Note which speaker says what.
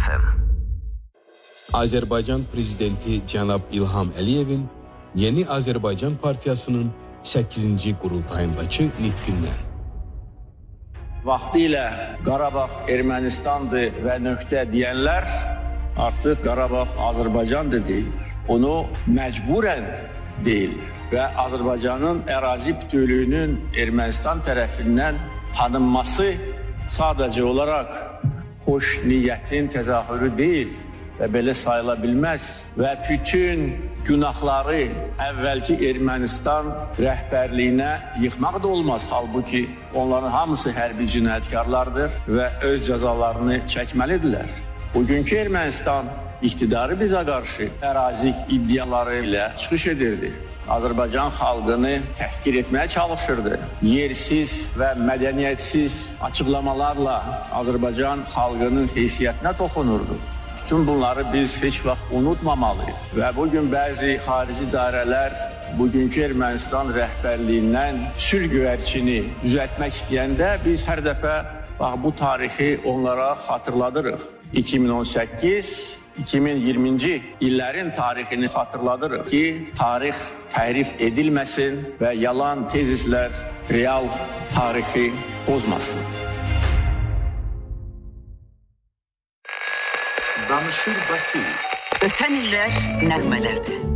Speaker 1: FM.
Speaker 2: Azərbaycan Prezidenti cənab İlham Əliyevin Yeni Azərbaycan Partiyasının 8-ci qurultayındakı nitqindən.
Speaker 3: Vaxtilə Qarabağ Ermənistandır və nöqtə deyənlər artıq Qarabağ Azərbaycandır deyirlər. Onu məcburən deyirlər və Azərbaycanın ərazi bütövlüyünün Ermənistan tərəfindən tanınması sadəcə olaraq xoş niyyətin təzahürü deyil və belə sayıla bilməz və bütün günahları əvvəlki Ermənistan rəhbərliyinə yıxmaq da olmaz. Halbuki onların hamısı hərbi cinayətkarlardır və öz cəzalarını çəkməlidirlər. Bugünkü Ermənistan iktidarı bizə qarşı ərazi iddiaları ilə çıxış edirdi. Azərbaycan xalqını təhqir etməyə çalışırdı. Yersiz və mədəniyyətsiz açıqlamalarla Azərbaycan xalqının heysiyyətinə toxunurdu. Bütün bunları biz heç vaxt unutmamalıyıq. Və bugün bəzi xarici dairələr bugünkü Ermənistan rəhbərliyindən sülh göyərçini düzəltmək istəyəndə biz hər dəfə bu tarixi onlara xatırladırıq. 2018-2020-ci illərin tarixini xatırladırıq ki, tarix təhrif edilməsin və yalan tezislər real tarixi pozmasın.
Speaker 1: Danışır Bakı. Ötən illər nəğmələrdir.